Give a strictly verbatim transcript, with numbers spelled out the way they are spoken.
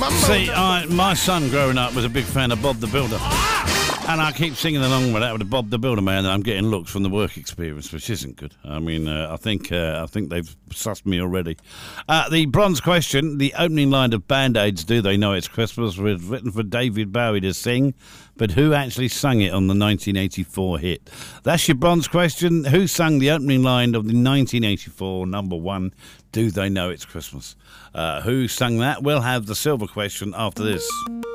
See, I, my son growing up was a big fan of Bob the Builder. And I keep singing along with that with the Bob the Builder Man, and I'm getting looks from the work experience, which isn't good. I mean, uh, I think uh, I think they've sussed me already. Uh, the bronze question, the opening line of Band-Aids, Do They Know It's Christmas, was written for David Bowie to sing, but who actually sung it on the nineteen eighty-four hit? That's your bronze question. Who sang the opening line of the nineteen eighty-four number one, Do They Know It's Christmas? Uh, who sang that? We'll have the silver question after this.